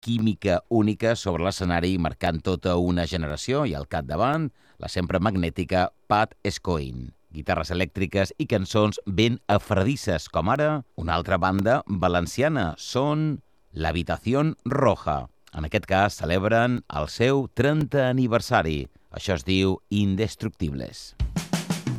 química única sobre l'escenari, marcant tota una generació, i al capdavant, la sempre magnètica Pat Escoin. Guitarres elèctriques i cançons ben afredisses, com ara una altra banda valenciana, són l'Habitación Roja. En aquest cas, celebren el seu 30 aniversari. Això es diu Indestructibles.